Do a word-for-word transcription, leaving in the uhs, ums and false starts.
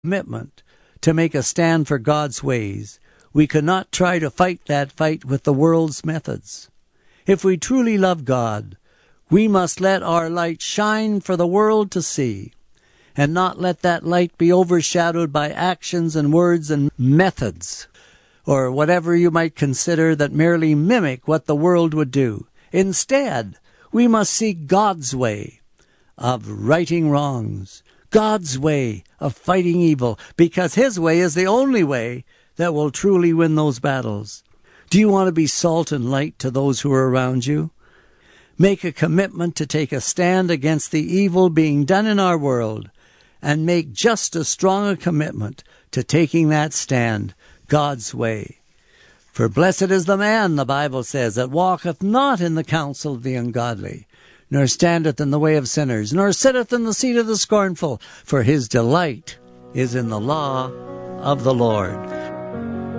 commitment to make a stand for God's ways, we cannot try to fight that fight with the world's methods. If we truly love God, we must let our light shine for the world to see, and not let that light be overshadowed by actions and words and methods, or whatever you might consider that merely mimic what the world would do. Instead, we must seek God's way of righting wrongs, God's way of fighting evil, because His way is the only way that will truly win those battles. Do you want to be salt and light to those who are around you? Make a commitment to take a stand against the evil being done in our world, and make just as strong a commitment to taking that stand God's way. For blessed is the man, the Bible says, that walketh not in the counsel of the ungodly, nor standeth in the way of sinners, nor sitteth in the seat of the scornful, for his delight is in the law of the Lord.